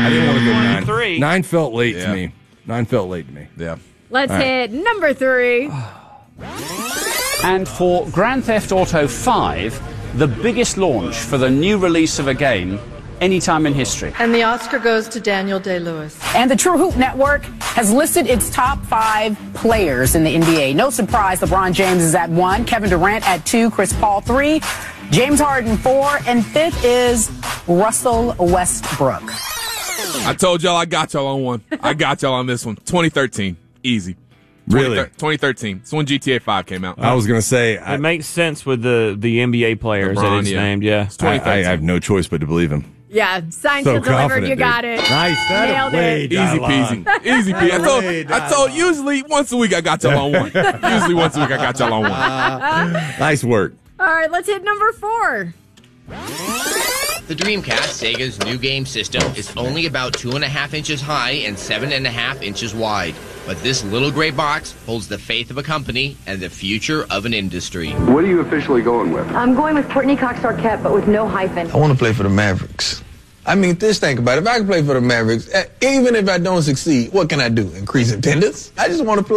I didn't want to go 9. 3. 9 felt late to me. 9 felt late to me. Yeah. Let's hit number 3. And for Grand Theft Auto 5, the biggest launch for the new release of a game any time in history. And the Oscar goes to Daniel Day-Lewis. And the True Hoop Network has listed its top 5 players in the NBA. No surprise, LeBron James is at 1, Kevin Durant at 2, Chris Paul 3, James Harden 4, and 5th is Russell Westbrook. I told y'all I got y'all on one. I got y'all on this one. 2013. Easy. Really? 2013. It's when GTA 5 came out. I was going to say... It makes sense with the NBA players LeBron, that it's named, yeah. It's 2013. I have no choice but to believe him. Yeah, signed, So sealed, delivered. confident, You dude. got it. Nice. Nailed it. Easy peasy. Easy peasy. I told usually once a week I got y'all on one. Usually once a week I got y'all on one. Nice work. All right, let's hit number 4. The Dreamcast, Sega's new game system, is only about 2.5 inches high and 7.5 inches wide. But this little gray box holds the faith of a company and the future of an industry. What are you officially going with? I'm going with Courtney Cox Arquette, but with no hyphen. I want to play for the Mavericks. I mean, just think about it. If I can play for the Mavericks, even if I don't succeed, what can I do? Increase attendance? I just want to play.